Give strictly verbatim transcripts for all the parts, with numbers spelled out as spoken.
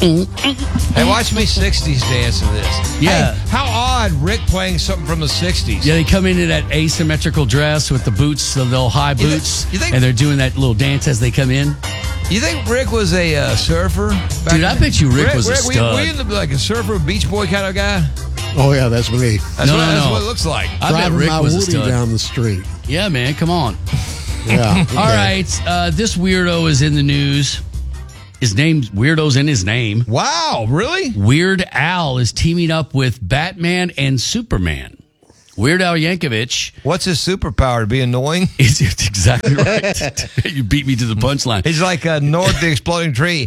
Hey, watch me sixties dance to this. Yeah. Hey, how odd, Rick playing something from the sixties. Yeah, they come into that asymmetrical dress with the boots, the little high You boots, think- you think- and they're doing that little dance as they come in. You think Rick was a uh, surfer? back Dude, I then? bet you Rick was a were you- stud. Were you the, like a surfer, Beach Boy kind of guy? Oh, yeah, that's me. That's, No, what, no, that's no. what it looks like. I bet Driving Rick my was a Woody stud. down the street. Yeah, man, come on. Yeah. All right, uh, this weirdo is in the news. His name's Weirdo's in his name. Wow, really? Weird Al is teaming up with Batman and Superman. Weird Al Yankovic What's his superpower? To be annoying? is it's exactly right. You beat me to the punchline. He's like uh, North the Exploding Tree.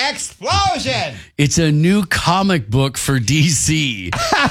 Explosion! It's a new comic book for D C.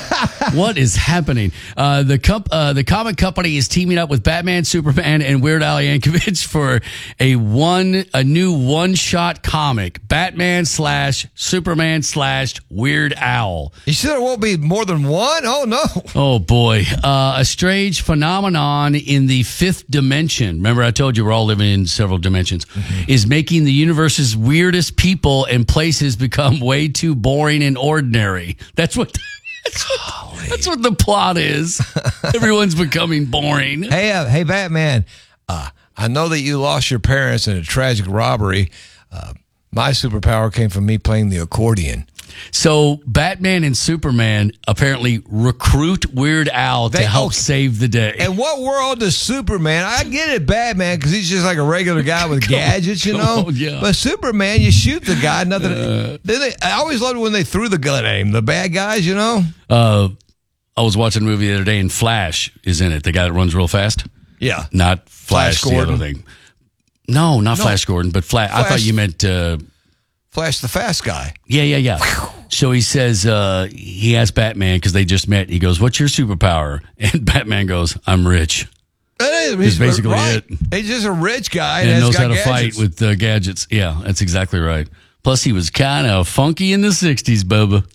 What is happening? Uh, the comp- uh, the comic company is teaming up with Batman, Superman, and Weird Al Yankovic for a one a new one shot comic: Batman slash Superman slash Weird Al. You sure there won't be more than one? Oh, no. Oh boy, uh, a strange phenomenon in the fifth dimension. Remember, I told you we're all living in several dimensions. Mm-hmm. Is making the universe's weirdest people and places become way too boring and ordinary. That's what. That's what, that's what the plot is. Everyone's becoming boring. Hey, uh, hey, Batman. Uh, I know that you lost your parents in a tragic robbery. Uh, my superpower came from me playing the accordion. So Batman and Superman apparently recruit Weird Al to They- help okay. save the day. In what world does Superman? I get it, Batman, because he's just like a regular guy with gadgets, you come know. on, yeah. But Superman, you shoot the guy. Nothing. then they, I always loved when they threw the gun at him. The bad guys, you know. Uh, I was watching a movie the other day, and Flash is in it. The guy that runs real fast. Yeah. Not Flash, Flash the Gordon? other thing. No, not No. Flash Gordon, but Flash. I Flash- thought you meant. Uh, Flash the fast guy. Yeah, yeah, yeah. So he says, uh, he asked Batman because they just met. He goes, "What's your superpower?" And Batman goes, "I'm rich." That is- He's basically right. it. He's just a rich guy And and, has knows got how to gadgets. fight with uh, gadgets. Yeah, that's exactly right. Plus, he was kind of funky in the sixties, Bubba.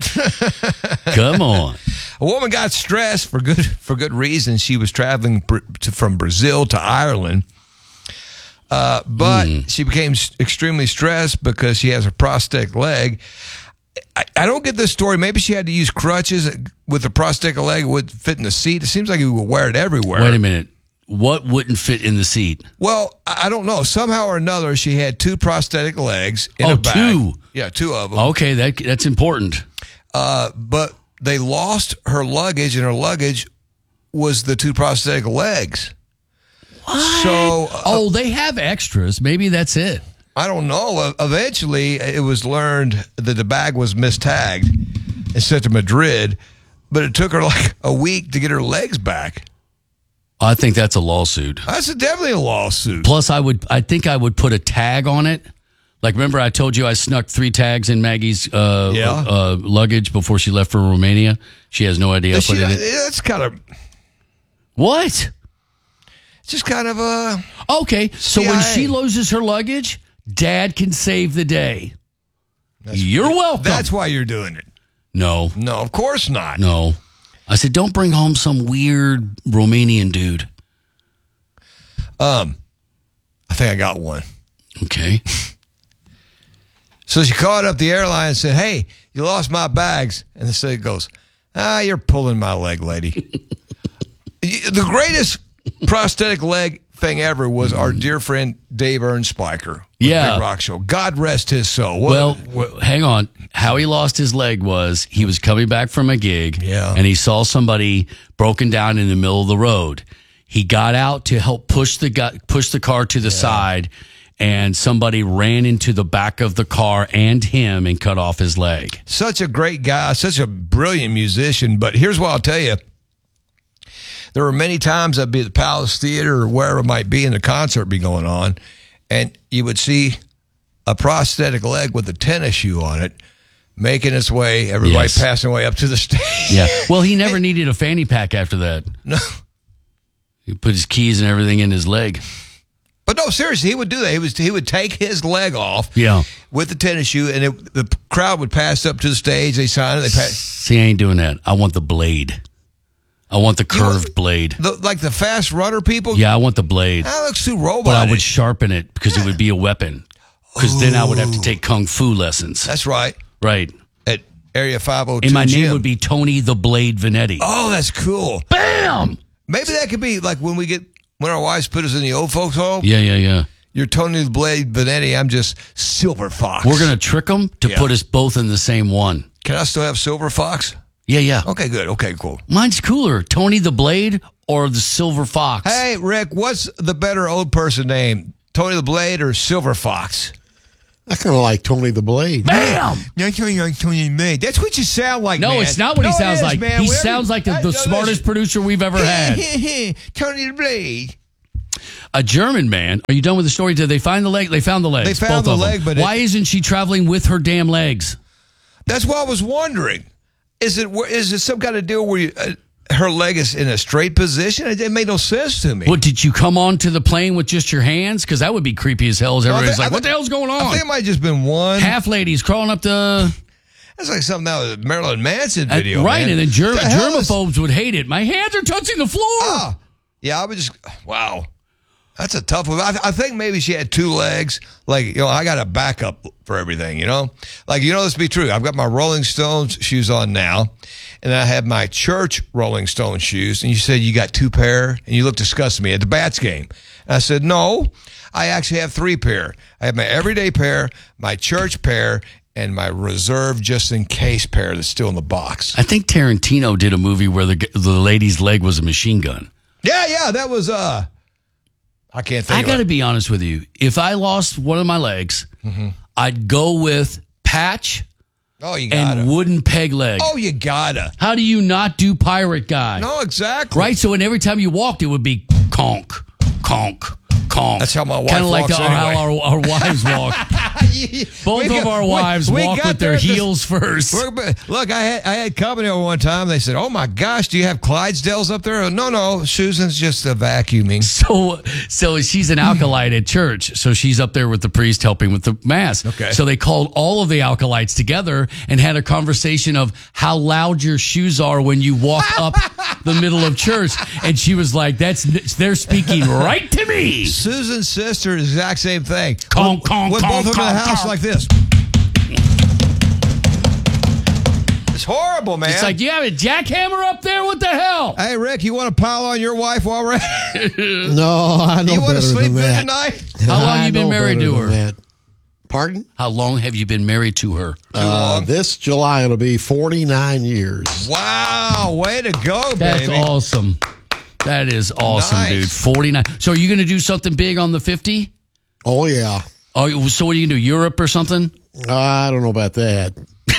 Come on. A woman got stressed for good for good reason. She was traveling br- to, from Brazil to Ireland, uh, but Mm. she became s- extremely stressed because she has a prosthetic leg. I, I don't get this story. Maybe she had to use crutches with a prosthetic leg. It would fit in the seat. It seems like you would wear it everywhere. Wait a minute. What wouldn't fit in the seat? Well, I I don't know. Somehow or another, she had two prosthetic legs in Oh, a bag. two. Yeah, two of them. Okay, that that's important. Uh, but they lost her luggage, and her luggage was the two prosthetic legs. What? So, uh, oh, they have extras. Maybe that's it. I don't know. Uh, Eventually, it was learned that the bag was mistagged and sent to Madrid, but it took her like a week to get her legs back. I think that's a lawsuit. That's definitely a lawsuit. Plus, I would, I think I would put a tag on it. Like, remember I told you I snuck three tags in Maggie's uh, Yeah. uh, luggage before she left for Romania? She has no idea I She- put it in. That's kind of, What? it's just kind of a. Okay, so when C I A. she loses her luggage, Dad can save the day. You're welcome. That's why you're doing it. no, No, of course not. no. I said, don't bring home some weird Romanian dude. Um, I think I got one. Okay. So she called up the airline and said, "Hey, you lost my bags." And the city goes, "Ah, you're pulling my leg, lady." The greatest prosthetic leg thing ever was our dear friend Dave Ernspiker. with Yeah. Big Rock Show. God rest his soul. What- Well, w- hang on. How he lost his leg was he was coming back from a gig, Yeah. and he saw somebody broken down in the middle of the road. He got out to help push the gu- push the car to the side, and somebody ran into the back of the car and him and cut off his leg. such a great guy, such a brilliant musician. But here's what I'll tell you. There were many times I'd be at the Palace Theater or wherever it might be, and the concert be going on, and you would see a prosthetic leg with a tennis shoe on it making its way, everybody Yes. passing way up to the stage. Yeah. Well, he never needed a fanny pack after that. No. He put his keys and everything in his leg. But no, seriously, he would do that. He was he would take his leg off Yeah. with the tennis shoe, and it, the crowd would pass up to the stage. They sign it. They pass. See, I ain't doing that. I want the blade. I want the curved blade. The, like the fast runner people. Yeah, I want the blade. That looks too robot. But I would sharpen it because it would be a weapon. Because then I would have to take kung fu lessons. That's right. Right. at Area five oh two. And my name Gym. would be Tony the Blade Vanetti. Oh, that's cool. Bam! Maybe that could be like when we get when our wives put us in the old folks home. Yeah, yeah, yeah. You're Tony the Blade Vanetti. I'm just Silver Fox. We're going to trick them to Yeah. put us both in the same one. Can I still have Silver Fox? Yeah, yeah. Okay, good. Okay, cool. Mine's cooler. Tony the Blade or the Silver Fox? Hey, Rick, what's the better old person name? Tony the Blade or Silver Fox? I kind of like Tony the Blade. Bam! No, Tony the Blade. That's what you sound like, No, man. it's not what he No, it sounds is, like. man. He Whatever- sounds like the, I- the no, smartest listen. producer we've ever had. Tony the Blade. A German man. Are you done with the story? Did they find the leg? They found the legs. They found both the of them. leg, but why it- isn't she traveling with her damn legs? That's what I was wondering. Is it is it some kind of deal where you, uh, her leg is in a straight position? It, it made no sense to me. What, did you come onto the plane with just your hands? Because that would be creepy as hell. As No, I everybody's think- like, I what the think- hell's going I on? think it might have just been one. Half ladies crawling up the... That's like something out of the Marilyn Manson video, right, man. and then germ- The hell is- germaphobes would hate it. My hands are touching the floor. Ah, yeah, I would just, wow. That's a tough one. I, I think maybe she had two legs. Like, you know, I got a backup for everything, you know? Like, you know, this be true. I've got my Rolling Stones shoes on now, and I have my church Rolling Stone shoes. And you said you got two pair, and you looked disgusted at me at the Bats game. And I said, no, I actually have three pair. I have my everyday pair, my church pair, and my reserve just in case pair that's still in the box. I think Tarantino did a movie where the the lady's leg was a machine gun. Yeah, yeah, that was, uh, I can't think I of got to it. be honest with you. If I lost one of my legs, I'd go with patch Oh, you gotta. and wooden peg leg. Oh, you gotta. How do you not do pirate guy? No, exactly. Right? So, and every time you walked, it would be conk, conk, conk. That's how my wife Kind of like walks the, anyway. how our, our wives walk. Both We of got- our we- wives we walk got with their there at this- heels first. We're- Look, I had I had company over one time. They said, "Oh my gosh, do you have Clydesdales up there?" No, no, Susan's just a vacuuming. So, so she's an alkalite at church. So she's up there with the priest helping with the mass. Okay. So they called all of the alkalites together and had a conversation of how loud your shoes are when you walk up the middle of church. And she was like, "That's they're speaking right to me." Susan's sister, the exact same thing. Conk, conk, with conk, both of them in the conk, house conk. like this. It's horrible, man. It's like, you have a jackhammer up there? What the hell? Hey, Rick, you want to pile on your wife while we're at it? No, I know You want better to sleep than good that. tonight? How long I you been know married better to than her? that. Pardon? How long have you been married to her? Uh, this July it'll be forty-nine years. Wow, way to go, That's baby. awesome. That is awesome, Nice. dude. forty-nine. So are you going to do something big on the fifty? Oh yeah. Oh, so what are you going to do? Europe or something? I don't know about that.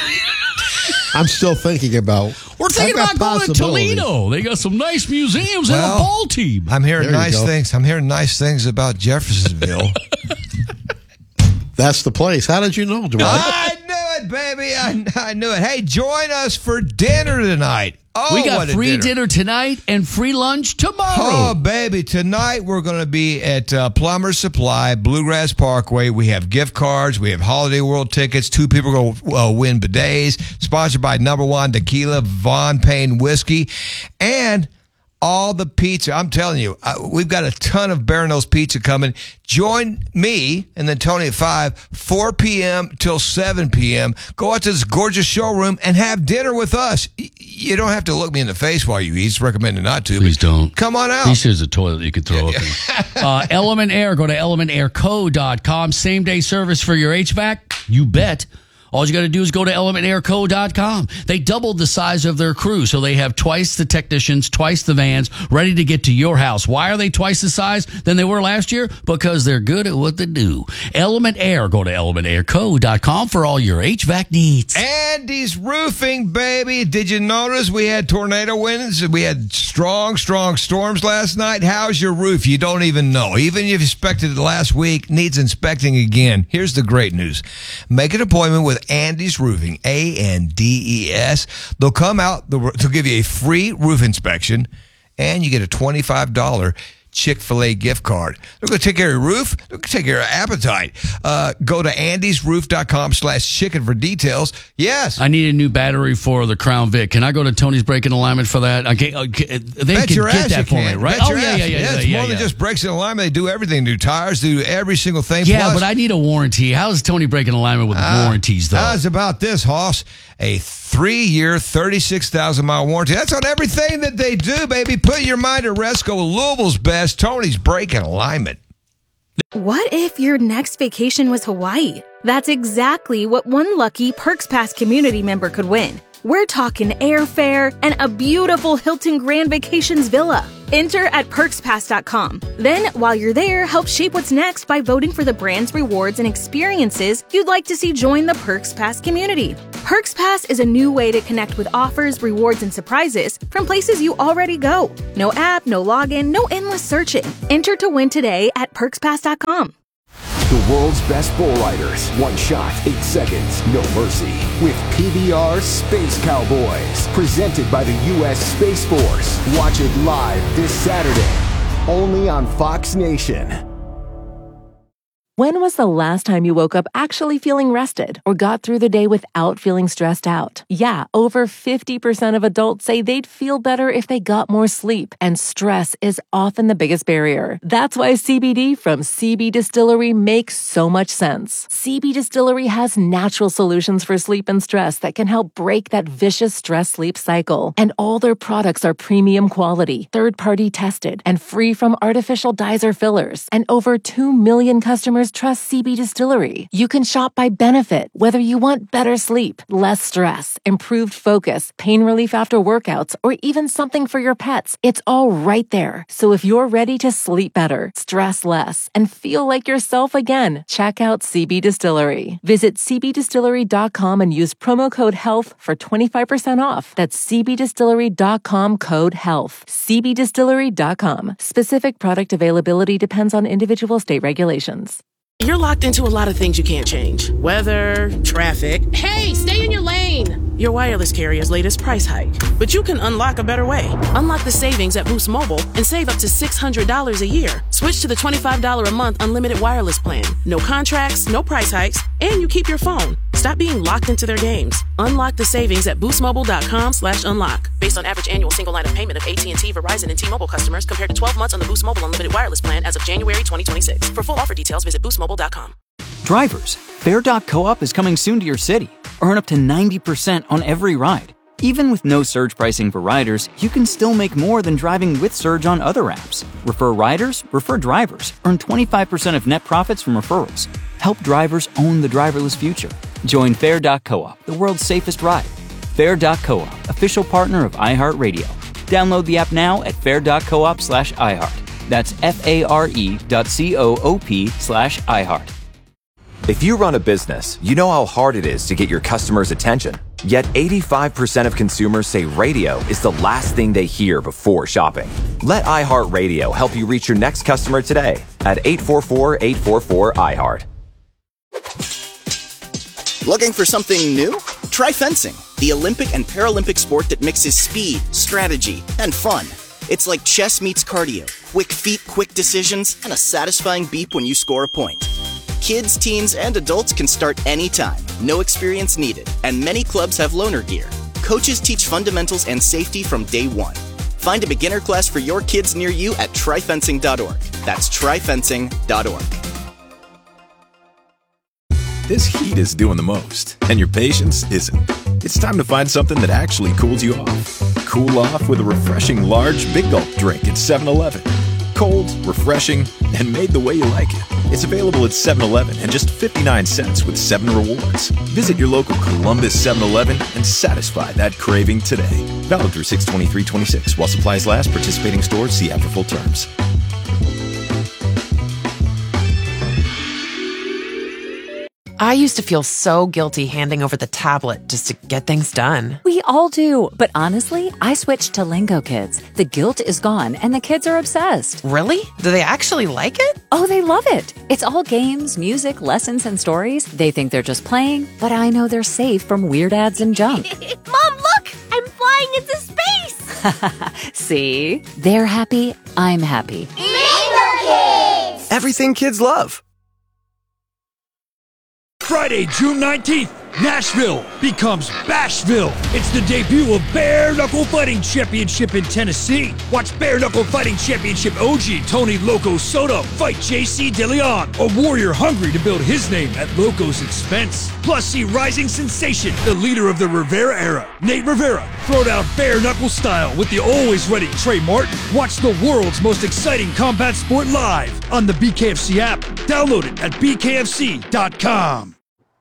I'm still thinking about. We're thinking I've got about going to possibilities. Toledo. They got some nice museums Well, and a ball team. I'm hearing There you nice go. things. I'm hearing nice things about Jeffersonville. That's the place. How did you know, Dwight? I knew it, baby. I, I knew it. Hey, join us for dinner tonight. Oh, we got what a free dinner. dinner. tonight and free lunch tomorrow. Oh, baby. Tonight we're going to be at uh, Plumber Supply, Bluegrass Parkway. We have gift cards. We have Holiday World tickets. Two people are going to uh, win bidets. Sponsored by Number One Tequila, Von Payne Whiskey, and all the pizza. I'm telling you, uh, we've got a ton of Barano's Pizza coming. Join me and then Tony at five, four p.m. till seven p.m. Go out to this gorgeous showroom and have dinner with us. Y- You don't have to look me in the face while you eat. It's recommended not to. Please but don't. Come on out. At least there's a toilet you could throw up in. Uh, Element Air. Go to element air co dot com. Same day service for your H V A C. You bet. All you got to do is go to element air co dot com. They doubled the size of their crew, so they have twice the technicians, twice the vans, ready to get to your house. Why are they twice the size than they were last year? Because they're good at what they do. Element Air. Go to element air co dot com for all your H V A C needs. Andy's Roofing, baby. Did you notice we had tornado winds? We had strong, strong storms last night. How's your roof? You don't even know. Even if you inspected it last week, needs inspecting again. Here's the great news. Make an appointment with Andy's Roofing, A N D E S. They'll come out, they'll, they'll give you a free roof inspection, and you get a twenty-five dollars Chick-fil-A gift card. They're going to take care of your roof. They're going to take care of appetite. Uh, go to andys roof dot com slash chicken for details. Yes. I need a new battery for the Crown Vic. Can I go to Tony's Braking Alignment for that? I can't, uh, they Bet can your get ass that you for me, can. right? Bet Oh, your yeah, ass. yeah, yeah, yeah. It's yeah, more yeah. than just brakes and alignment. They do everything. They do tires, they do every single thing. Yeah, Plus, but I need a warranty. How is Tony Braking Alignment with uh, warranties, though? How's about this, Hoss? A three-year, thirty-six thousand mile warranty. That's on everything that they do, baby. Put your mind at rest. Go with Louisville's best, Tony's Braking Alignment. What if your next vacation was Hawaii? That's exactly what one lucky Perks Pass community member could win. We're talking airfare and a beautiful Hilton Grand Vacations villa. Enter at perks pass dot com. Then, while you're there, help shape what's next by voting for the brands, rewards, and experiences you'd like to see join the Perks Pass community. Perks Pass is a new way to connect with offers, rewards, and surprises from places you already go. No app, no login, no endless searching. Enter to win today at perks pass dot com. The world's best bull riders. One shot, eight seconds, no mercy. With P B R Space Cowboys. Presented by the U S Space Force. Watch it live this Saturday. Only on Fox Nation. When was the last time you woke up actually feeling rested or got through the day without feeling stressed out? Yeah, over fifty percent of adults say they'd feel better if they got more sleep, and stress is often the biggest barrier. That's why C B D from C B Distillery makes so much sense. C B Distillery has natural solutions for sleep and stress that can help break that vicious stress-sleep cycle. And all their products are premium quality, third-party tested, and free from artificial dyes or fillers. And over two million customers trust C B Distillery. You can shop by benefit, whether you want better sleep, less stress, improved focus, pain relief after workouts, or even something for your pets. It's all right there. So if you're ready to sleep better, stress less, and feel like yourself again, check out C B Distillery. Visit c b distillery dot com and use promo code HEALTH for twenty-five percent off. That's c b distillery dot com code HEALTH. c b distillery dot com. Specific product availability depends on individual state regulations. You're locked into a lot of things you can't change. Weather, traffic. Hey, stay in your lane! Your wireless carrier's latest price hike. But you can unlock a better way. Unlock the savings at Boost Mobile and save up to six hundred dollars a year. Switch to the twenty-five dollars a month unlimited wireless plan. No contracts, no price hikes, and you keep your phone. Stop being locked into their games. Unlock the savings at boostmobile dot com slash unlock. Based on average annual single line of payment of A T and T, Verizon, and T-Mobile customers compared to twelve months on the Boost Mobile unlimited wireless plan as of January twenty twenty-six. For full offer details, visit boost mobile dot com. Drivers, Fair dot co-op is coming soon to your city. Earn up to ninety percent on every ride. Even with no surge pricing for riders, you can still make more than driving with Surge on other apps. Refer riders, refer drivers. Earn twenty-five percent of net profits from referrals. Help drivers own the driverless future. Join Fair dot co-op, the world's safest ride. Fair dot co-op, official partner of iHeartRadio. Download the app now at fair dot coop slash iHeart. That's F-A-R-E dot C-O-O-P slash iHeart. If you run a business, you know how hard it is to get your customers' attention. Yet eighty-five percent of consumers say radio is the last thing they hear before shopping. Let iHeartRadio help you reach your next customer today at eight four four, eight four four, I heart. Looking for something new? Try fencing, the Olympic and Paralympic sport that mixes speed, strategy, and fun. It's like chess meets cardio, quick feet, quick decisions, and a satisfying beep when you score a point. Kids, teens, and adults can start anytime, no experience needed, and many clubs have loaner gear. Coaches teach fundamentals and safety from day one. Find a beginner class for your kids near you at try fencing dot org. That's try fencing dot org. This heat is doing the most, and your patience isn't. It's time to find something that actually cools you off. Cool off with a refreshing large Big Gulp drink at seven eleven. Cold, refreshing, and made the way you like it. It's available at seven eleven and just fifty-nine cents with seven rewards. Visit your local Columbus seven eleven and satisfy that craving today. Valid through six twenty-three twenty-six while supplies last. Participating stores, see app for full terms. I used to feel so guilty handing over the tablet just to get things done. We all do, but honestly, I switched to Lingo Kids. The guilt is gone, and the kids are obsessed. Really? Do they actually like it? Oh, they love it. It's all games, music, lessons, and stories. They think they're just playing, but I know they're safe from weird ads and junk. Mom, look! I'm flying into space! See? They're happy, I'm happy. Everything kids love. Friday, June nineteenth, Nashville becomes Bashville. It's the debut of Bare Knuckle Fighting Championship in Tennessee. Watch Bare Knuckle Fighting Championship O G Tony Loco Soto fight J C DeLeon, a warrior hungry to build his name at Loco's expense. Plus, see rising sensation, the leader of the Rivera era, Nate Rivera, throw down bare knuckle style with the always ready Trey Martin. Watch the world's most exciting combat sport live on the B K F C app. Download it at b k f c dot com.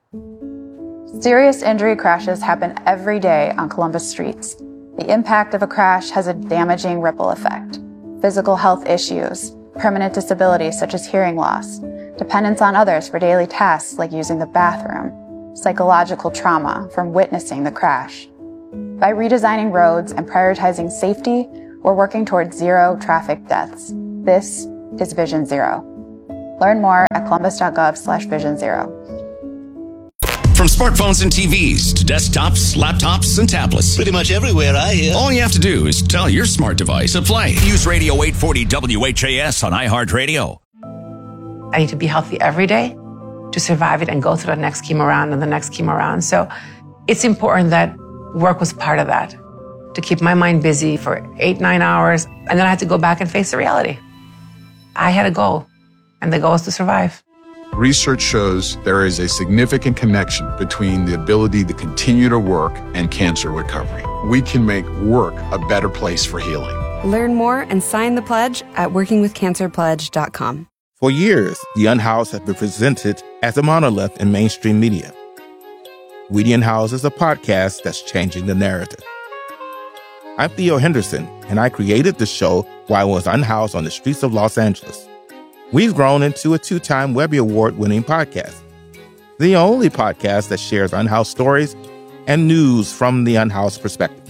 Serious injury crashes happen every day on Columbus streets. The impact of a crash has a damaging ripple effect. Physical health issues, permanent disability such as hearing loss, dependence on others for daily tasks like using the bathroom, psychological trauma from witnessing the crash. By redesigning roads and prioritizing safety, we're working towards zero traffic deaths. This is Vision Zero. Learn more at columbus.gov slash vision zero. From smartphones and T Vs to desktops, laptops, and tablets. Pretty much everywhere, I hear. All you have to do is tell your smart device to play. Use Radio eight forty W H A S on iHeartRadio. I need to be healthy every day to survive it and go through the next chemo round and the next chemo round. So it's important that work was part of that, to keep my mind busy for eight, nine hours. And then I had to go back and face the reality. I had a goal, and the goal is to survive. Research shows there is a significant connection between the ability to continue to work and cancer recovery. We can make work a better place for healing. Learn more and sign the pledge at working with cancer pledge dot com. For years, The Unhoused has been presented as a monolith in mainstream media. We the Unhoused is a podcast that's changing the narrative. I'm Theo Henderson, and I created the show while I was unhoused on the streets of Los Angeles. We've grown into a two-time Webby Award-winning podcast, the only podcast that shares unhoused stories and news from the unhoused perspective.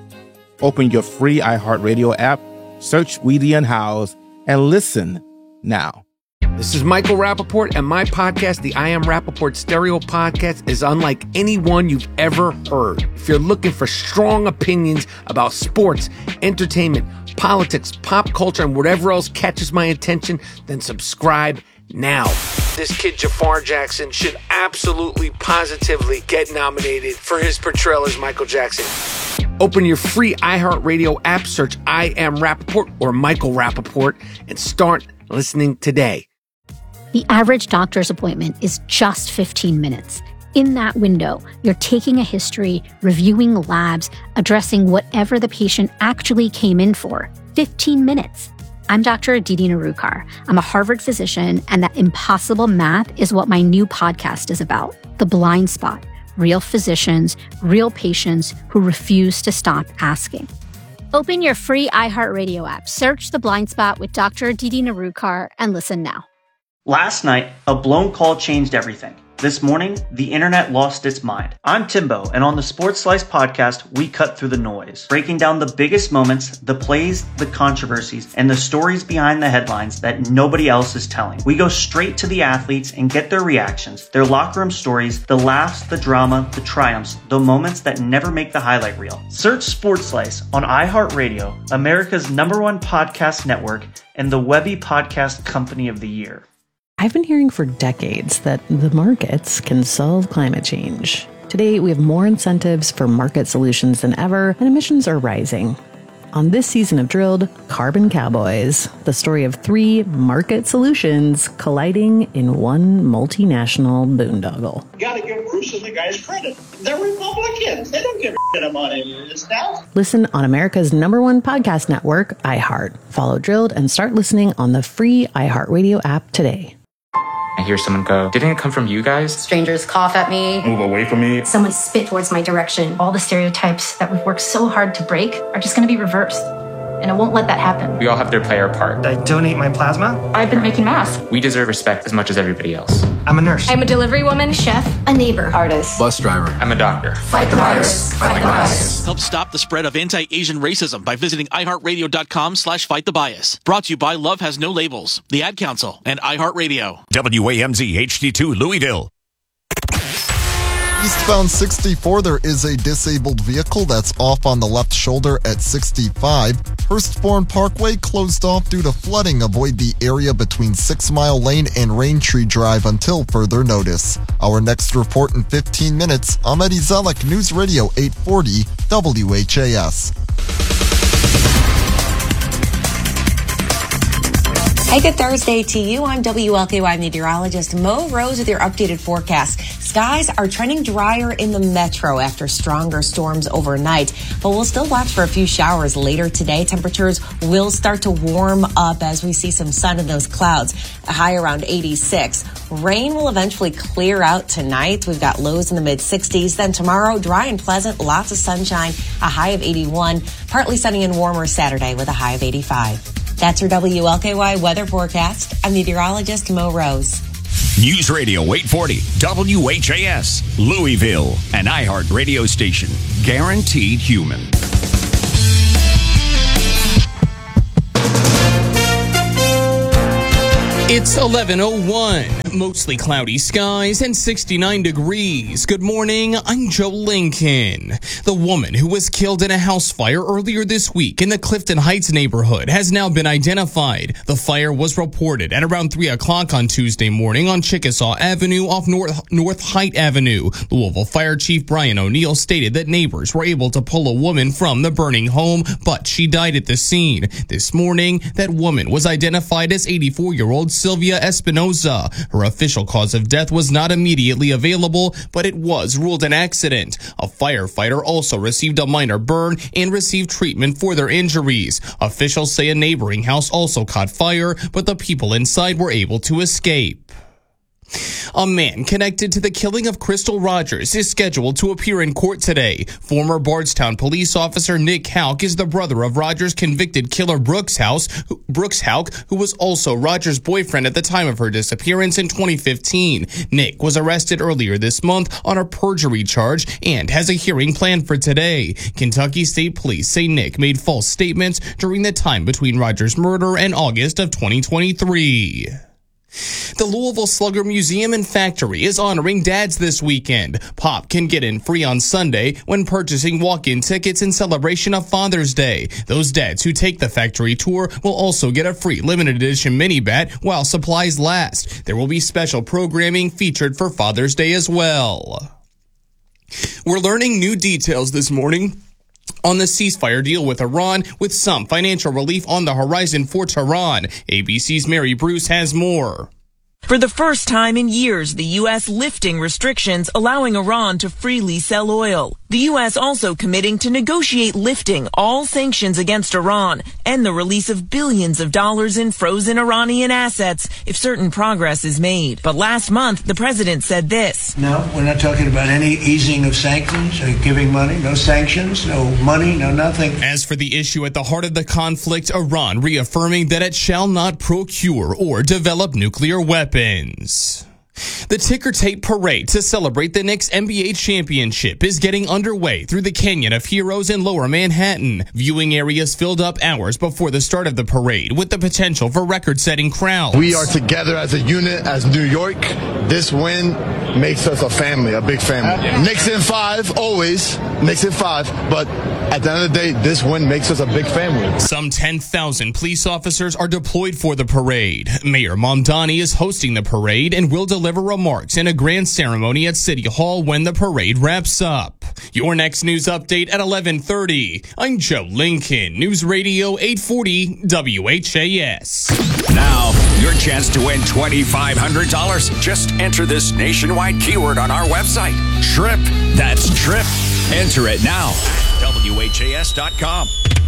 Open your free iHeartRadio app, search We the Unhoused, and listen now. This is Michael Rappaport, and my podcast, the I Am Rappaport Stereo Podcast, is unlike any one you've ever heard. If you're looking for strong opinions about sports, entertainment, politics, pop culture, and whatever else catches my attention, then subscribe now. This kid Jafar Jackson should absolutely, positively get nominated for his portrayal as Michael Jackson. Open your free iHeartRadio app, search I Am Rappaport or Michael Rappaport, and start listening today. The average doctor's appointment is just fifteen minutes. In that window, you're taking a history, reviewing labs, addressing whatever the patient actually came in for. fifteen minutes. I'm Doctor Aditi Narukar. I'm a Harvard physician, and that impossible math is what my new podcast is about. The Blind Spot. Real physicians, real patients who refuse to stop asking. Open your free iHeartRadio app, search The Blind Spot with Doctor Aditi Narukar, and listen now. Last night, a blown call changed everything. This morning, the internet lost its mind. I'm Timbo, and on the Sports Slice podcast, we cut through the noise, breaking down the biggest moments, the plays, the controversies, and the stories behind the headlines that nobody else is telling. We go straight to the athletes and get their reactions, their locker room stories, the laughs, the drama, the triumphs, the moments that never make the highlight reel. Search Sports Slice on iHeartRadio, America's number one podcast network, and the Webby Podcast Company of the Year. I've been hearing for decades that the markets can solve climate change. Today, we have more incentives for market solutions than ever, and emissions are rising. On this season of Drilled, Carbon Cowboys, the story of three market solutions colliding in one multinational boondoggle. You gotta give Bruce and the guys credit. They're Republicans. They don't give a shit about any of this stuff. Listen on America's number one podcast network, iHeart. Follow Drilled and start listening on the free iHeartRadio app today. I hear someone go, didn't it come from you guys? Strangers cough at me. Move away from me. Someone spit towards my direction. All the stereotypes that we've worked so hard to break are just going to be reversed. And I won't let that happen. We all have to play our part. I donate my plasma. I've been making masks. We deserve respect as much as everybody else. I'm a nurse. I'm a delivery woman, chef, a neighbor, artist, Bus driver. I'm a doctor. Fight the virus. Fight the bias. Help stop the spread of anti-Asian racism by visiting iHeartRadio.com slash fight the bias. Brought to you by Love Has No Labels, the Ad Council, and iHeartRadio. W A M Z H D two Louisville. Eastbound sixty-four, there is a disabled vehicle that's off on the left shoulder at sixty-five. Hurstbourne Parkway closed off due to flooding. Avoid the area between Six Mile Lane and Raintree Drive until further notice. Our next report in fifteen minutes. I'm Eddie Zellick, News Radio eight forty W H A S. Hey, good Thursday to you. I'm W L K Y meteorologist Mo Rose with your updated forecast. Skies are trending drier in the metro after stronger storms overnight, but we'll still watch for a few showers later today. Temperatures will start to warm up as we see some sun in those clouds, a high around eighty-six. Rain will eventually clear out tonight. We've got lows in the mid sixties. Then tomorrow, dry and pleasant, lots of sunshine, a high of eighty-one. Partly sunny and warmer Saturday with a high of eighty-five. That's your W L K Y weather forecast. I'm meteorologist Mo Rose. News Radio eight forty W H A S, Louisville, an iHeart radio station. Guaranteed human. It's eleven oh one. Mostly cloudy skies and sixty-nine degrees. Good morning, I'm Joe Lincoln. The woman who was killed in a house fire earlier this week in the Clifton Heights neighborhood has now been identified. The fire was reported at around three o'clock on Tuesday morning on Chickasaw Avenue off North, North Height Avenue. Louisville Fire Chief Brian O'Neill stated that neighbors were able to pull a woman from the burning home, but she died at the scene. This morning, that woman was identified as eighty-four-year-old Sylvia Espinoza. Her official cause of death was not immediately available, but it was ruled an accident. A firefighter also received a minor burn and received treatment for their injuries. Officials say a neighboring house also caught fire, but the people inside were able to escape. A man connected to the killing of Crystal Rogers is scheduled to appear in court today. Former Bardstown police officer Nick Houck is the brother of Rogers' convicted killer Brooks House, Brooks Houck, who was also Rogers' boyfriend at the time of her disappearance in twenty fifteen. Nick was arrested earlier this month on a perjury charge and has a hearing planned for today. Kentucky State Police say Nick made false statements during the time between Rogers' murder and August of twenty twenty-three. The Louisville Slugger Museum and Factory is honoring dads this weekend. Pop can get in free on Sunday when purchasing walk-in tickets in celebration of Father's Day. Those dads who take the factory tour will also get a free limited edition mini bat while supplies last. There will be special programming featured for Father's Day as well. We're learning new details this morning on the ceasefire deal with Iran, with some financial relief on the horizon for Tehran. A B C's Mary Bruce has more. For the first time in years, the U S lifting restrictions allowing Iran to freely sell oil. The U S also committing to negotiate lifting all sanctions against Iran and the release of billions of dollars in frozen Iranian assets if certain progress is made. But last month, the president said this. No, we're not talking about any easing of sanctions or giving money. No sanctions, no money, no nothing. As for the issue at the heart of the conflict, Iran reaffirming that it shall not procure or develop nuclear weapons. The ticker tape parade to celebrate the Knicks N B A championship is getting underway through the Canyon of Heroes in Lower Manhattan. Viewing areas filled up hours before the start of the parade with the potential for record-setting crowds. We are together as a unit, as New York. This win makes us a family, a big family. Yeah. Knicks in five, always. Knicks in five, but at the end of the day, this win makes us a big family. Some ten thousand police officers are deployed for the parade. Mayor Mamdani is hosting the parade and will deliver remarks in a grand ceremony at City Hall when the parade wraps up. Your next news update at eleven thirty. I'm Joe Lincoln, News Radio eight forty W H A S. Now, your chance to win twenty-five hundred dollars. Just enter this nationwide keyword on our website. TRIP. That's TRIP. Enter it now at W H A S dot com.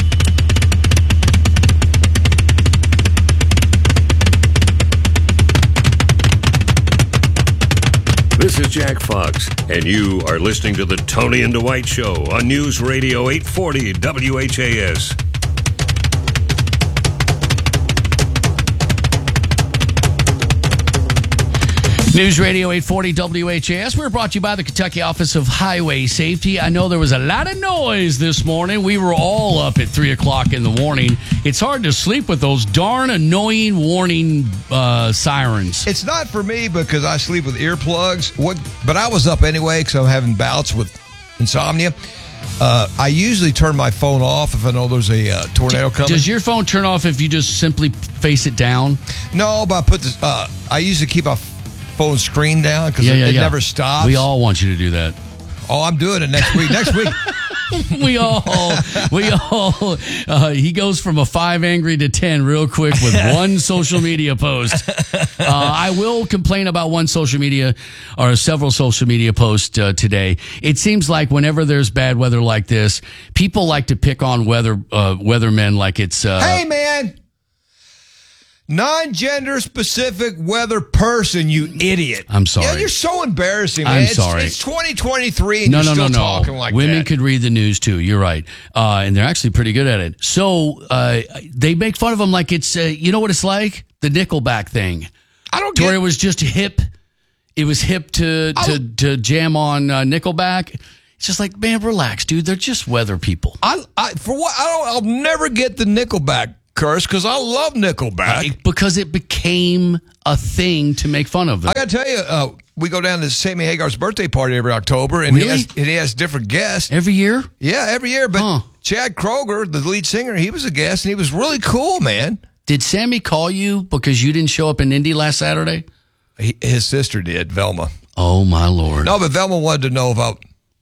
This is Jack Fox, and you are listening to the Tony and Dwight Show on News Radio eight forty W H A S. News Radio eight forty W H A S. We're brought to you by the Kentucky Office of Highway Safety. I know there was a lot of noise this morning. We were all up at three o'clock in the morning. It's hard to sleep with those darn annoying warning uh, sirens. It's not for me because I sleep with earplugs. What? But I was up anyway because I'm having bouts with insomnia. Uh, I usually turn my phone off if I know there's a uh, tornado coming. Does your phone turn off if you just simply face it down? No, but I put this. Uh, I usually keep my phone screen down because yeah, it, yeah, it yeah. never stops. We all want you to do that. Oh, I'm doing it next week. Next week. we all, we all, uh, he goes from a five angry to ten real quick with one social media post. Uh, I will complain about one social media or several social media posts uh, today. It seems like whenever there's bad weather like this, people like to pick on weather, uh, weathermen like it's, uh, hey man, non-gender specific weather person, you idiot. I'm sorry. Yeah, you're so embarrassing, man. I'm it's, sorry. It's twenty twenty-three and no, you're no, still no, no. talking like Women that. could read the news too. You're right. Uh, and they're actually pretty good at it. So uh, they make fun of them like it's, uh, you know what it's like? The Nickelback thing. I don't to get where it was just hip. It was hip to, to, to jam on uh, Nickelback. It's just like, man, relax, dude. They're just weather people. I, I for what I don't I'll never get the Nickelback curse because I love Nickelback. Because it became a thing to make fun of them. I got to tell you, uh, we go down to Sammy Hagar's birthday party every October, and, really? he, has, and he has different guests. Every year? Yeah, every year. But huh. Chad Kroger, the lead singer, he was a guest, and he was really cool, man. Did Sammy call you because you didn't show up in Indy last Saturday? He, his sister did, Velma. Oh, my Lord. No, but Velma wanted to know about...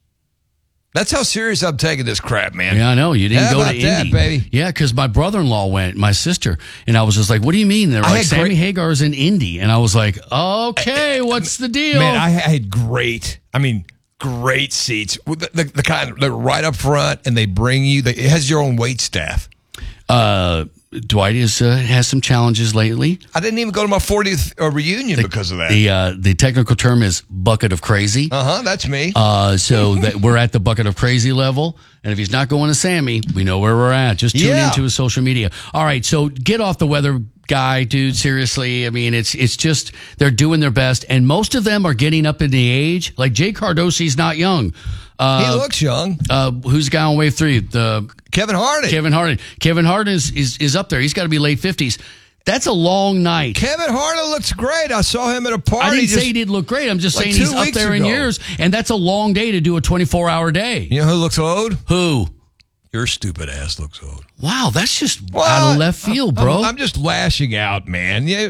That's how serious I'm taking this crap, man. Yeah, I know. You didn't How go about to that, Indy. baby? Yeah, because my brother-in-law went, my sister, and I was just like, what do you mean? They're I like, had Sammy great- Hagar's in Indy. And I was like, okay, what's the deal? Man, I had great, I mean, great seats. The, the, the kind they're right up front, and they bring you, they, it has your own wait staff. Uh, Dwight is, uh, has some challenges lately. I didn't even go to my fortieth uh, reunion the, because of that. The uh, the technical term is bucket of crazy. Uh-huh, that's me. Uh, so that we're at the bucket of crazy level. And if he's not going to Sammy, we know where we're at. Just tune Yeah. into his social media. All right, so get off the weather guy, dude. Seriously. I mean, it's it's just they're doing their best. And most of them are getting up in the age. Like Jay Cardosi's not young. Uh, he looks young. Uh, who's the guy on wave three? The Kevin Harden. Kevin Harden. Kevin Harden is, is, is up there. He's got to be late fifties. That's a long night. Kevin Harden looks great. I saw him at a party. I didn't just, say he didn't look great. I'm just like saying two he's up weeks there in ago. years, and that's a long day to do a twenty-four hour day. You know who looks old? Who? Your stupid ass looks old. Wow, that's just Well, out of left field, bro. I'm, I'm just lashing out, man. Yeah.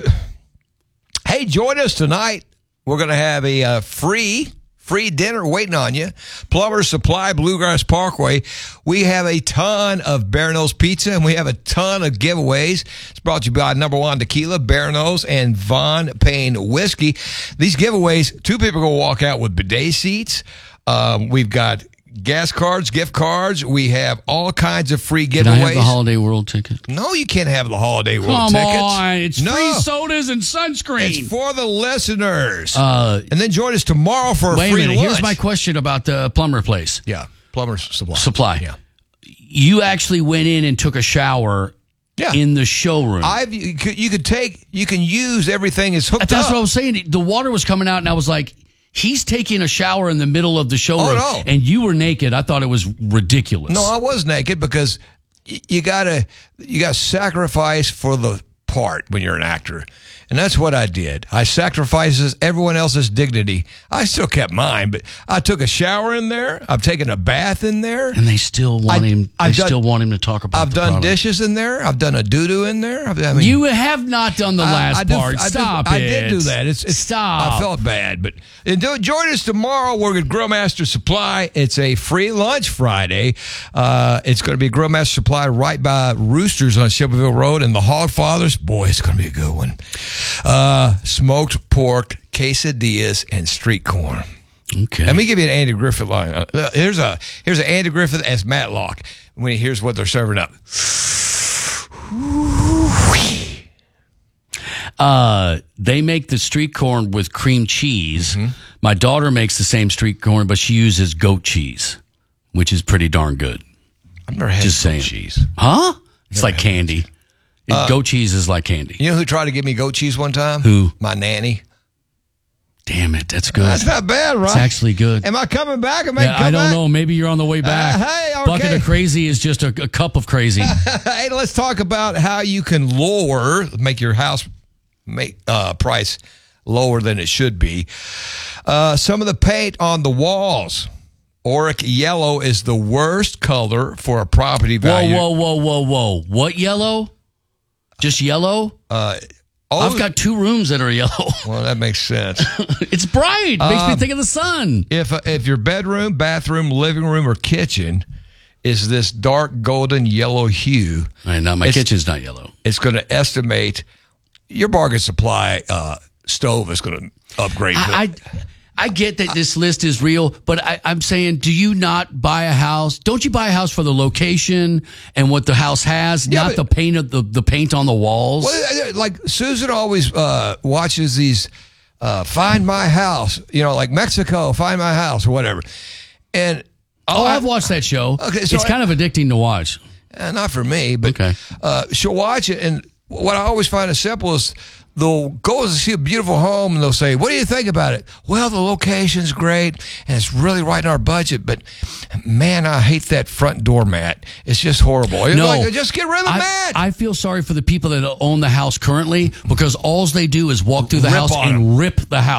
Hey, join us tonight. We're going to have a uh, free... Free dinner waiting on you. Plumber's Supply, Bluegrass Parkway. We have a ton of Bear Nose Pizza, and we have a ton of giveaways. It's brought to you by Number One Tequila, Bear Nose, and Von Payne Whiskey. These giveaways, two people are going to walk out with bidet seats. Um, we've got gas cards, gift cards. We have all kinds of free giveaways. Can I have the Holiday World ticket? No, you can't have the Holiday World Come tickets. on, it's no. free sodas and sunscreen. It's for the listeners. Uh, and then join us tomorrow for a wait free a minute. lunch. Here's my question about the plumber place. Yeah, Plumber's Supply. Supply. Yeah. You actually went in and took a shower yeah. in the showroom. I've you could, you could take you can use everything is hooked That's up. what I was saying. The water was coming out, and I was like, he's taking a shower in the middle of the showroom, Oh, no. and you were naked. I thought it was ridiculous. No, I was naked because y- you gotta you got to sacrifice for the part when you're an actor. And that's what I did. I sacrificed everyone else's dignity. I still kept mine, but I took a shower in there. I've taken a bath in there. And they still want I, him. They I've done, still want him to talk about. I've the done product. dishes in there. I've done a doo doo in there. I've, I mean, You have not done the last I, I did- part. I did- Stop I it. did do that. It's, it's Stop. I felt bad, but and do, join us tomorrow. We're at Grillmaster Supply. It's a free lunch Friday. Uh, it's going to be Grillmaster Supply right by Roosters on Shipleyville Road and the Hog Fathers. Boy, it's going to be a good one. Uh, smoked pork, quesadillas, and street corn. Okay. Let me give you an Andy Griffith line. Uh, here's a here's an Andy Griffith as Matlock when he hears what they're serving up. Uh, they make the street corn with cream cheese. Mm-hmm. My daughter makes the same street corn, but she uses goat cheese, which is pretty darn good. I've never had Just goat saying. cheese. Huh? It's Never like had candy. Uh, goat cheese is like candy. You know who tried to give me goat cheese one time? Who? My nanny. Damn it, that's good. That's not bad, right? It's actually good. Am I coming back? Am I Yeah, come I don't back? know. Maybe you're on the way back. Uh, hey, okay. Bucket of crazy is just a, a cup of crazy. Hey, let's talk about how you can lower, make your house make uh, price lower than it should be. Uh, some of the paint on the walls. Auric yellow is the worst color for a property value. Whoa, whoa, whoa, whoa, whoa. What yellow? Just yellow? Uh, oh, I've got two rooms that are yellow. Well, that makes sense. It's bright. Makes Um, me think of the sun. If uh, if your bedroom, bathroom, living room, or kitchen is this dark golden yellow hue, Right, now my it's- kitchen's not yellow. it's going to estimate your bargain supply uh, stove is going to upgrade. I, I I get that this list is real, but I, I'm saying, do you not buy a house? Don't you buy a house for the location and what the house has, Yeah, not but- the paint of the, the paint on the walls? Well, like Susan always uh, watches these uh, Find My House, you know, like Mexico, Find My House or whatever. And oh, I've watched that show. Okay, so it's kind of addicting to watch. Uh, not for me, but Okay. uh, she'll watch it. And what I always find is simple is they'll go and see a beautiful home and they'll say, what do you think about it? Well, the location's great and it's really right in our budget, but man, I hate that front doormat. It's just horrible. You're No, like, just get rid of the I, mat. I feel sorry for the people that own the house currently because all they do is walk through the Rip house on and 'em. rip the house.